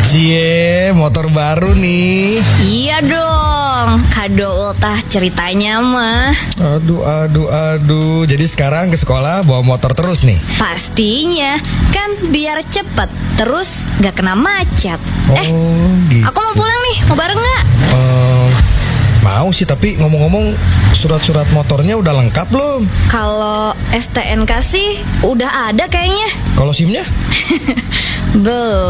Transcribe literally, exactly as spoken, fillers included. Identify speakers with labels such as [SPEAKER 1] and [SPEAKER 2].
[SPEAKER 1] Cie, motor baru nih.
[SPEAKER 2] Iya dong, kado ultah ceritanya mah.
[SPEAKER 1] Aduh, aduh, aduh. Jadi sekarang ke sekolah bawa motor terus nih?
[SPEAKER 2] Pastinya, kan biar cepet, terus gak kena macet.
[SPEAKER 1] Oh,
[SPEAKER 2] Eh,
[SPEAKER 1] gitu.
[SPEAKER 2] aku mau pulang nih, mau bareng gak?
[SPEAKER 1] Eh, mau sih, tapi ngomong-ngomong surat-surat motornya udah lengkap belum?
[SPEAKER 2] Kalau S T N K sih udah ada kayaknya.
[SPEAKER 1] Kalau SIM-nya?
[SPEAKER 2] Belum.